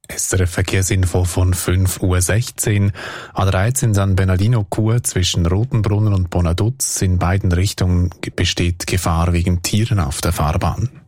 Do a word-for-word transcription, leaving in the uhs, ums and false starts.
S R F-Verkehrsinfo von fünf Uhr sechzehn. A dreizehn San Bernardino-Chur zwischen Rotenbrunnen und Bonaduz. In beiden Richtungen besteht Gefahr wegen Tieren auf der Fahrbahn.